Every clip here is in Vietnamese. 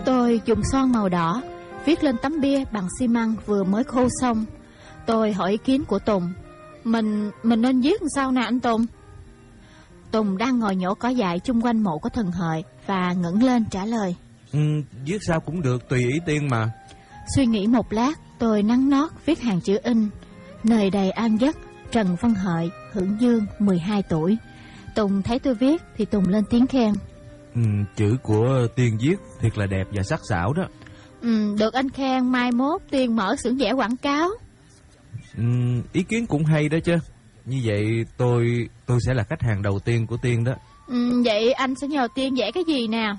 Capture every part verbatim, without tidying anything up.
Tôi dùng son màu đỏ viết lên tấm bia bằng xi măng vừa mới khô xong. Tôi hỏi ý kiến của Tùng. Mình mình nên viết làm sao nè anh Tùng? Tùng đang ngồi nhổ cỏ dại chung quanh mộ của thần Hợi và ngẩng lên trả lời. Ừ, viết sao cũng được, tùy ý Tiên mà. Suy nghĩ một lát, tôi nắn nót viết hàng chữ in. Nơi đầy an giấc, Trần Văn Hợi, hưởng dương, mười hai tuổi. Tùng thấy tôi viết thì Tùng lên tiếng khen. Ừ, chữ của Tiên viết thiệt là đẹp và sắc sảo đó. Ừ, được anh khen, mai mốt Tiên mở xưởng vẽ quảng cáo. Ừ, ý kiến cũng hay đó chứ. Như vậy tôi tôi sẽ là khách hàng đầu tiên của Tiên đó. Ừ, vậy anh sẽ nhờ Tiên vẽ cái gì nào?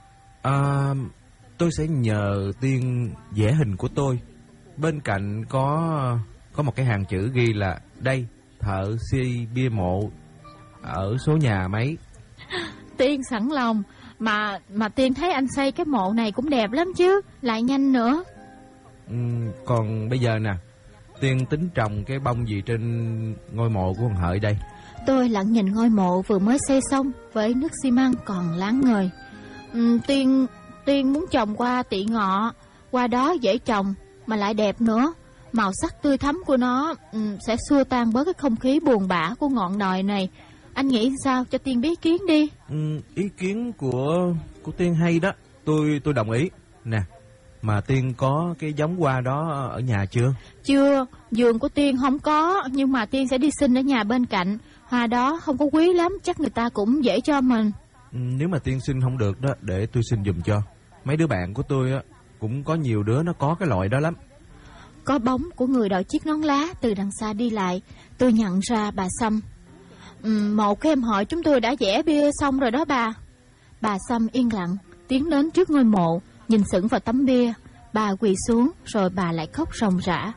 À, tôi sẽ nhờ Tiên vẽ hình của tôi. Bên cạnh có có một cái hàng chữ ghi là đây, thợ xây bia mộ ở số nhà mấy. Tiên sẵn lòng. Mà mà Tiên thấy anh xây cái mộ này cũng đẹp lắm chứ, lại nhanh nữa. Ừ, còn bây giờ nè, Tiên tính trồng cái bông gì trên ngôi mộ của con Hợi đây? Tôi lặng nhìn ngôi mộ vừa mới xây xong với nước xi măng còn láng ngời. Ừ, Tiên Tiên muốn trồng hoa tỵ ngọ. Hoa đó dễ trồng mà lại đẹp nữa. Màu sắc tươi thắm của nó um, sẽ xua tan bớt cái không khí buồn bã của ngọn đồi này. Anh nghĩ sao, cho Tiên biết ý kiến đi. Ừ, ý kiến của của Tiên hay đó, tôi tôi đồng ý. Nè, mà Tiên có cái giống hoa đó ở nhà chưa? Chưa, vườn của Tiên không có, nhưng mà Tiên sẽ đi xin ở nhà bên cạnh. Hoa đó không có quý lắm, chắc người ta cũng dễ cho mình. Ừ, nếu mà Tiên xin không được đó, để tôi xin giùm cho. Mấy đứa bạn của tôi á, cũng có nhiều đứa nó có cái loại đó lắm. Có bóng của người đội chiếc nón lá từ đằng xa đi lại. Tôi nhận ra bà Sâm. Ừ, một cái em hỏi chúng tôi đã vẽ bia xong rồi đó bà. Bà Sâm yên lặng tiến đến trước ngôi mộ, nhìn sững vào tấm bia. Bà quỳ xuống rồi bà lại khóc ròng rã.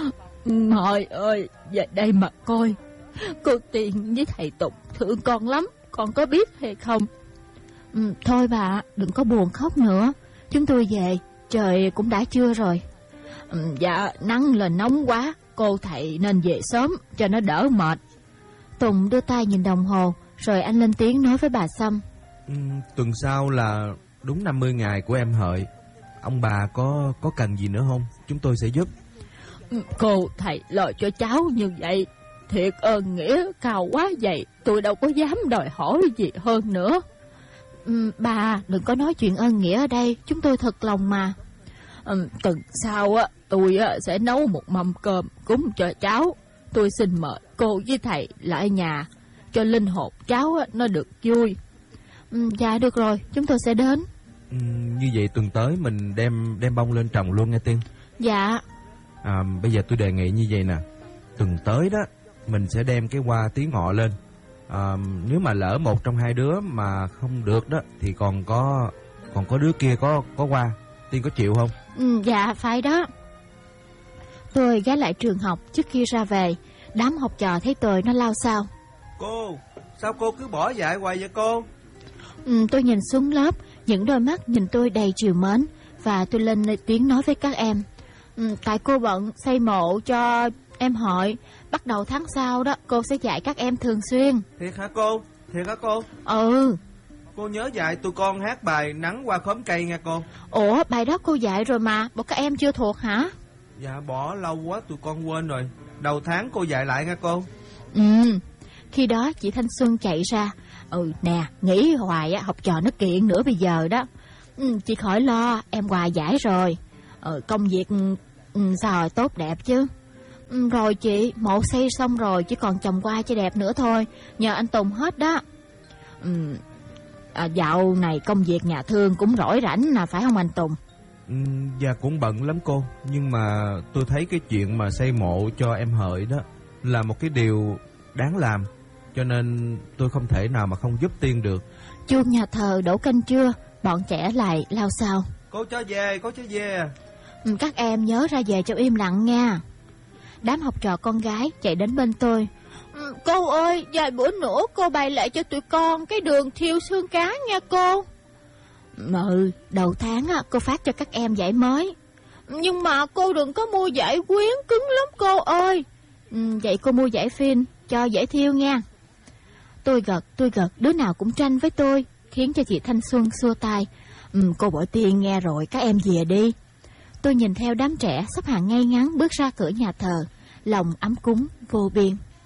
Hợi ơi, về đây mà coi. Cô Tiên với thầy Tục thương con lắm, con có biết hay không? Ừ, thôi bà, đừng có buồn khóc nữa. Chúng tôi về, trời cũng đã trưa rồi. Ừ, dạ, nắng lên nóng quá, cô thầy nên về sớm cho nó đỡ mệt. Tùng đưa tay nhìn đồng hồ, rồi anh lên tiếng nói với bà Sâm. Ừ, tuần sau là đúng năm mươi ngày của em Hợi. Ông bà có có cần gì nữa không? Chúng tôi sẽ giúp. Cô thầy lo cho cháu như vậy, thiệt ơn nghĩa cao quá vậy. Tôi đâu có dám đòi hỏi gì hơn nữa. Ừ, bà đừng có nói chuyện ơn nghĩa ở đây, chúng tôi thật lòng mà. Ừ, tuần sau á, tôi á, sẽ nấu một mâm cơm cúng cho cháu. Tôi xin mời cô với thầy lại nhà, cho linh hồn cháu á, nó được vui. Ừ, dạ được rồi, chúng tôi sẽ đến. Ừ, như vậy tuần tới mình đem đem bông lên trồng luôn nghe Tiên. Dạ. À, bây giờ tôi đề nghị như vậy nè, tuần tới đó mình sẽ đem cái hoa tí ngọ lên. À, nếu mà lỡ một trong hai đứa mà không được đó thì còn có còn có đứa kia có có hoa. Tiên có chịu không? Ừ, dạ phải đó. Tôi ghé lại trường học trước khi ra về. Đám học trò thấy tôi nó lao xao. Cô, sao cô cứ bỏ dạy hoài vậy cô? Ừ, tôi nhìn xuống lớp, những đôi mắt nhìn tôi đầy trìu mến. Và tôi lên tiếng nói với các em. Ừ, tại cô bận xây mộ cho em Hợi, bắt đầu tháng sau đó cô sẽ dạy các em thường xuyên. Thiệt hả cô? Thiệt hả cô? Ừ. Cô nhớ dạy tụi con hát bài Nắng qua khóm cây nha cô. Ủa, bài đó cô dạy rồi mà, bộ các em chưa thuộc hả? Dạ bỏ lâu quá tụi con quên rồi. Đầu tháng cô dạy lại nha cô. Ừ. Khi đó chị Thanh Xuân chạy ra. Ừ nè, nghĩ hoài á, học trò nó kiện nữa bây giờ đó. Ừ, chị khỏi lo, em hòa giải rồi. Ừ, công việc ừ, sao rồi, tốt đẹp chứ. Ừ, rồi chị, mộ xây xong rồi, chỉ còn trồng hoa cho đẹp nữa thôi. Nhờ anh Tùng hết đó. Ừ, à, dạo này công việc nhà thương cũng rỗi rảnh là phải không anh Tùng? Ừ, dạ cũng bận lắm cô. Nhưng mà tôi thấy cái chuyện mà xây mộ cho em Hợi đó là một cái điều đáng làm, cho nên tôi không thể nào mà không giúp Tiên được. Chuông nhà thờ đổ canh trưa, bọn trẻ lại lao xao. Cô cho về, cô cho về. Ừ, các em nhớ ra về cho im lặng nha. Đám học trò con gái chạy đến bên tôi. Ừ, cô ơi, vài bữa nữa cô bày lại cho tụi con cái đường thiêu xương cá nha cô. Ừ, đầu tháng á, cô phát cho các em giải mới. Nhưng mà cô đừng có mua giải quyến, cứng lắm cô ơi. Ừ, vậy cô mua giải phin cho dễ thiêu nha. Tôi gật, tôi gật, đứa nào cũng tranh với tôi. khiến cho chị Thanh Xuân xua tay. Ừ, cô Bội Tiên nghe rồi, các em về đi. Tôi nhìn theo đám trẻ xếp hàng ngay ngắn bước ra cửa nhà thờ, lòng ấm cúng vô biên.